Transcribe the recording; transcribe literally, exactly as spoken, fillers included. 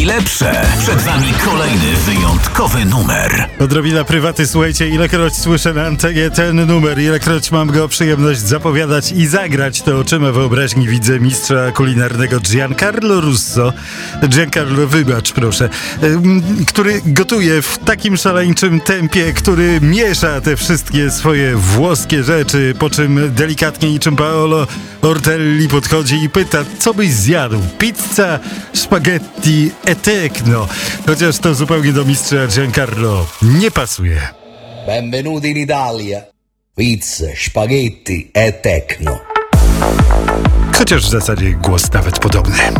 najlepsze. Przed wami kolejny wyjątkowy numer. Odrobina prywaty, słuchajcie, ilekroć słyszę na antenie ten numer, ilekroć mam go przyjemność zapowiadać i zagrać, to oczyma wyobraźni widzę mistrza kulinarnego Giancarlo Russo. Giancarlo, wybacz proszę, który gotuje w takim szaleńczym tempie, który miesza te wszystkie swoje włoskie rzeczy, po czym delikatnie niczym Paolo Ortelli podchodzi i pyta, co byś zjadł? Pizza, spaghetti e tecno. Chociaż to zupełnie do mistrza Giancarlo nie pasuje. Benvenuti in Italia. Pizza, spaghetti e tecno. Chociaż w zasadzie głos nawet podobny.